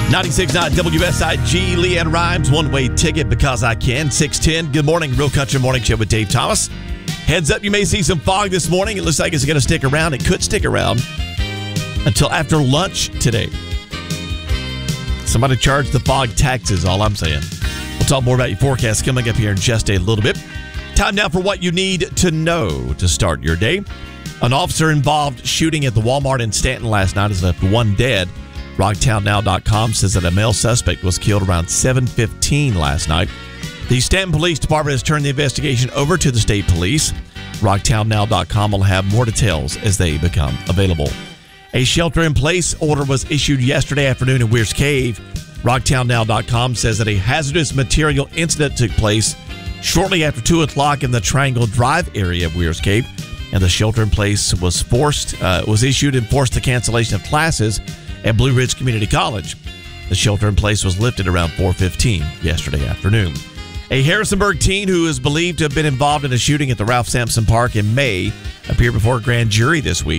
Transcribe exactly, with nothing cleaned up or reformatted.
ninety-six point nine W S I G, Leanne Rhymes, one-way ticket because I can. six ten, good morning, Real Country Morning Show with Dave Thomas. Heads up, you may see some fog this morning. It looks like it's going to stick around. It could stick around until after lunch today. Somebody charged the fog taxes, all I'm saying. We'll talk more about your forecast coming up here in just a little bit. Time now for what you need to know to start your day. An officer-involved shooting at the Walmart in Stanton last night has left one dead. Rocktown Now dot com says that a male suspect was killed around seven fifteen last night. The Stanton Police Department has turned the investigation over to the state police. Rocktown Now dot com will have more details as they become available. A shelter-in-place order was issued yesterday afternoon in Weir's Cave. Rocktown Now dot com says that a hazardous material incident took place shortly after two o'clock in the Triangle Drive area of Weir's Cave, and the shelter-in-place was forced uh, was issued and forced the cancellation of classes at Blue Ridge Community College. The shelter-in-place was lifted around four fifteen yesterday afternoon. A Harrisonburg teen who is believed to have been involved in a shooting at the Ralph Sampson Park in May appeared before a grand jury this week.